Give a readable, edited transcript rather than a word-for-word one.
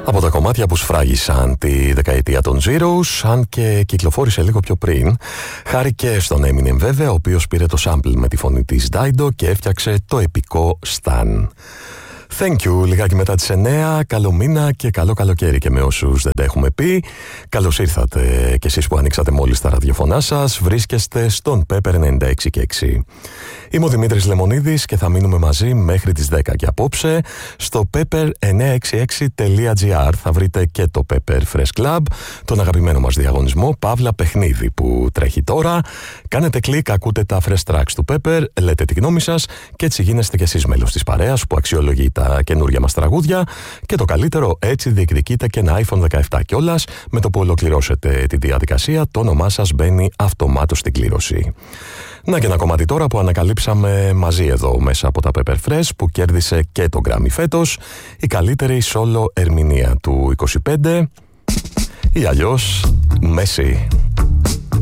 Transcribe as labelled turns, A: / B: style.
A: Από τα κομμάτια που σφράγισαν τη δεκαετία των Zeros, αν και κυκλοφόρησε λίγο πιο πριν, χάρη και στον Eminem βέβαια, ο οποίος πήρε το sample με τη φωνή της Dido και έφτιαξε το επικό Stan. Thank you, λιγάκι μετά τις 9, καλό μήνα και καλό καλοκαίρι και με όσους δεν τα έχουμε πει. Καλώς ήρθατε και εσείς που ανοίξατε μόλις τα ραδιοφωνά σας, βρίσκεστε στον Pepper 96,6. Είμαι ο Δημήτρης Λεμονίδης και θα μείνουμε μαζί μέχρι τις 10 και απόψε στο pepper966.gr θα βρείτε και το Pepper Fresh Club, τον αγαπημένο μας διαγωνισμό Παύλα Παιχνίδι που τρέχει τώρα. Κάνετε κλικ, ακούτε τα fresh tracks του Pepper, λέτε τη γνώμη σας και έτσι γίνεστε κι εσείς μέλος της παρέας που αξιολογεί τα καινούργια μας τραγούδια και το καλύτερο, έτσι διεκδικείτε και ένα iPhone 17 κιόλας. Με το που ολοκληρώσετε τη διαδικασία το όνομά σας μπαίνει αυτομάτως στην κλήρωση. Να και ένα κομμάτι τώρα που ανακαλύψαμε μαζί εδώ μέσα από τα Pepper Fresh που κέρδισε και το Grammy φέτος, η καλύτερη solo ερμηνεία του 25 ή αλλιώς Messi.